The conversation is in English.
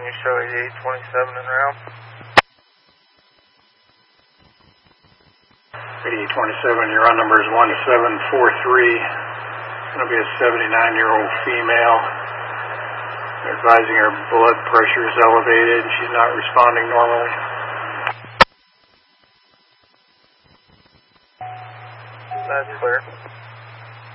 you show 8827 en route? 8827, your run number is 1743. It's going to be a 79-year-old female. They're advising her blood pressure is elevated and she's not responding normally. That's clear.